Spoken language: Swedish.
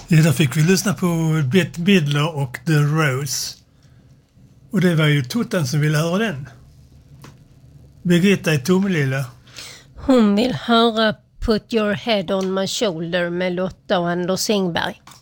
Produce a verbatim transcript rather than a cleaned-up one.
Ja, då fick vi lyssna på Bette Midler och The Rose. Och det var ju Tuttan som ville höra den. Birgitta i Tomelilla. Hon vill höra Put Your Head on My Shoulder med Lotta och Anders Engberg.